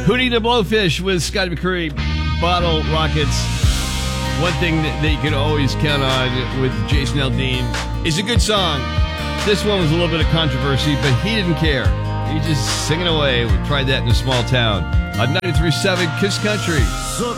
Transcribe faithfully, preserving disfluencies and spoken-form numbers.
Hootie the Blowfish with Scotty McCreery, Bottle Rockets. One thing that, that you can always count on with Jason Aldean is a good song. This one was a little bit of controversy, but he didn't care. He just singing away. We tried that in a small town. On ninety-three point seven Kiss Country.